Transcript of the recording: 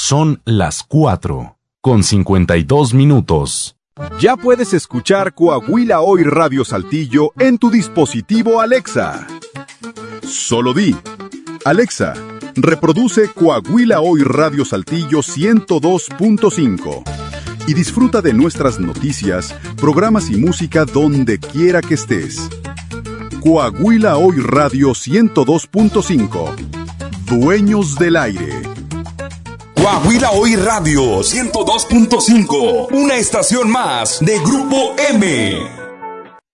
Son las 4:52. Ya puedes escuchar Coahuila Hoy Radio Saltillo en tu dispositivo Alexa. Solo di: Alexa, reproduce Coahuila Hoy Radio Saltillo 102.5 y disfruta de nuestras noticias, programas y música donde quiera que estés. Coahuila Hoy Radio 102.5. Dueños del aire. Coahuila Hoy Radio 102.5, una estación más de Grupo M.